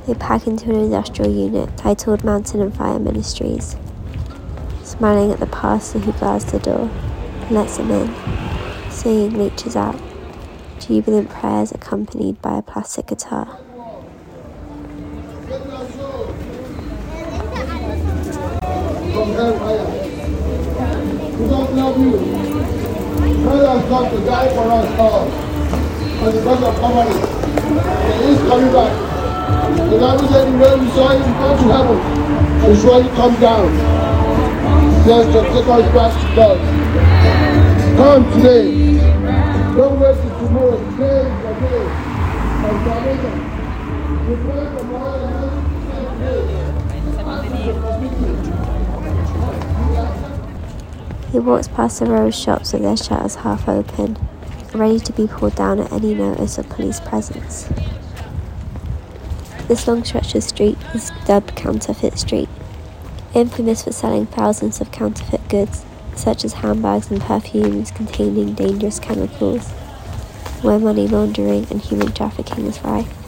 They pack into an industrial unit titled Mountain and Fire Ministries, smiling at the pastor who guards the door and lets them in, singing reaches out, jubilant prayers accompanied by a plastic guitar. From hellfire. We don't love you. God has come to die for us all. And because of poverty, He is coming back. The Bible said the way we saw Him go to heaven and surely come down. Just to take us back to God. Come today. Don't wait till tomorrow. Today is the day of salvation. We pray for more than He walks past the row of shops with their shutters half open, ready to be pulled down at any notice of police presence. This long stretch of street is dubbed Counterfeit Street, infamous for selling thousands of counterfeit goods, such as handbags and perfumes containing dangerous chemicals, where money laundering and human trafficking is rife.